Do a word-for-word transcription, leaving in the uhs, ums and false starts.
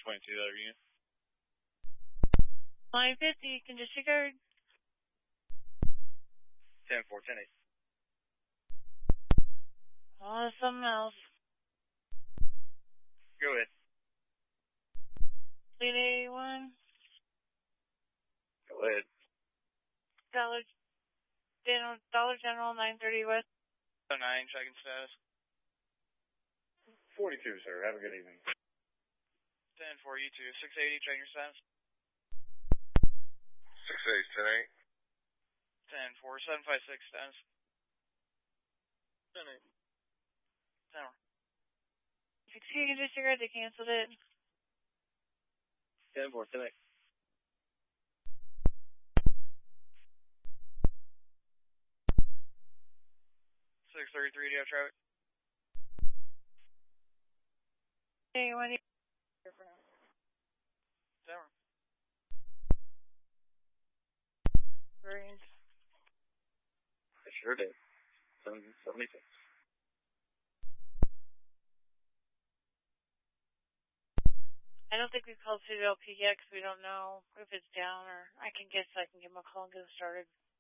twenty-two, that unit. nine fifty, can disregard. ten four, ten eight. Oh, something else. Go ahead. Fleet eighty-one. Go ahead. Dollar General, Dollar General, nine thirty West. oh nine, checking status. forty-two, sir. Have a good evening. ten four, you two. six eighty, checking your status. six eight, ten eight. ten four, seven five six, status. ten eight. ten four. If you can disregard, they canceled it. ten four, ten eight. six thirty-three, do you have traffic? Hey, one. Here for now. Tower. Range. I sure did. seven seventy-six. I don't think we've called Citadel Peak yet because we don't know if it's down, or I can guess I can give them a call and get it started.